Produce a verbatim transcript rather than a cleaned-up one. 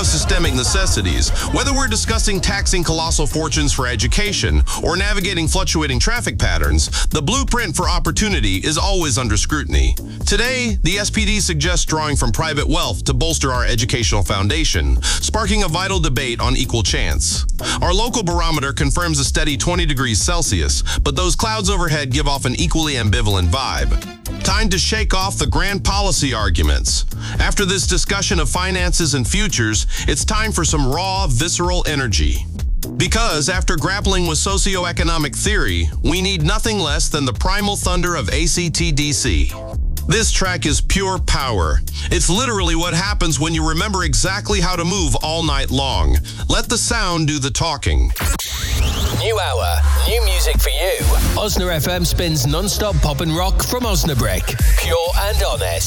of systemic necessities, whether we're discussing taxing colossal fortunes for education or navigating fluctuating traffic patterns, the blueprint for opportunity is always under scrutiny. Today, the S P D suggests drawing from private wealth to bolster our educational foundation, sparking a vital debate on equal chance. Our local barometer confirms a steady twenty degrees Celsius, but those clouds overhead give off an equally ambivalent vibe. Time to shake off the grand policy arguments. After this discussion of finances and futures, it's time for some raw, visceral energy. Because after grappling with socioeconomic theory, we need nothing less than the primal thunder of A C T D C. This track is pure power. It's literally what happens when you remember exactly how to move all night long. Let the sound do the talking. New hour, new music for you. Osna F M spins non-stop pop and rock from Osnabrück. Pure and honest.